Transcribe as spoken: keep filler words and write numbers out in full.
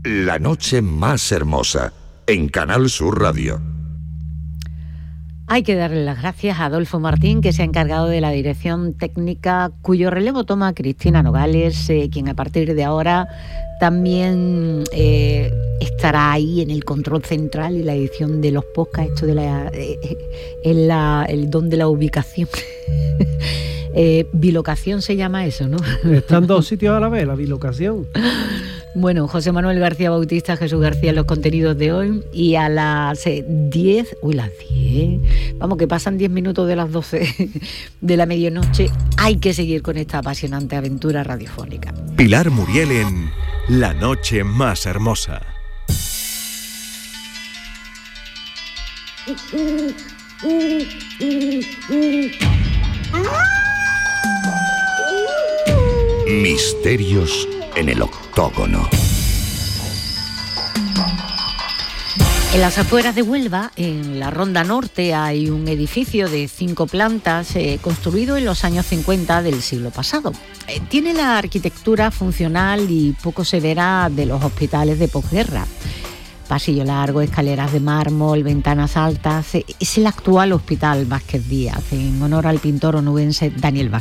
La noche más hermosa, en Canal Sur Radio. Hay que darle las gracias a Adolfo Martín, que se ha encargado de la dirección técnica, cuyo relevo toma Cristina Nogales, eh, quien a partir de ahora también eh, estará ahí en el control central y la edición de los podcasts, esto de la, eh, en la, el don de la ubicación. eh, bilocación se llama eso, ¿no? Están dos sitios a la vez, la bilocación. Bueno, José Manuel García Bautista, Jesús García en los contenidos de hoy, y a las diez, uy, las diez, vamos, que pasan diez minutos de las doce de la medianoche, hay que seguir con esta apasionante aventura radiofónica. Pilar Muriel en La noche más hermosa. Misterios en el octógono. En las afueras de Huelva, en la Ronda Norte, hay un edificio de cinco plantas eh, construido en los años cincuenta del siglo pasado. Eh, tiene la arquitectura funcional y poco severa de los hospitales de posguerra. Pasillo largo, escaleras de mármol, ventanas altas. Eh, es el actual Hospital Vázquez Díaz, en honor al pintor onubense Daniel Vázquez.